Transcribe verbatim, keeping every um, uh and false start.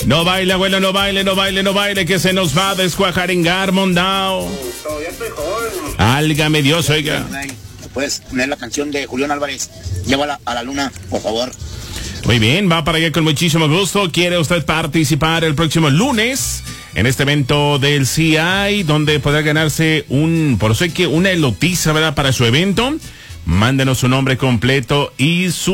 No baile, abuelo, no baile, no baile, no baile, que se nos va a descuajaringar, mondao. Todavía estoy joven. Álgame Dios, oiga. Puedes poner la canción de Julián Álvarez, Llévala a la luna, por favor. Muy bien, va para allá con muchísimo gusto. ¿Quiere usted participar el próximo lunes en este evento del C I, donde podrá ganarse un, por eso hay que una elotiza, ¿verdad? Para su evento. Mándenos su nombre completo y su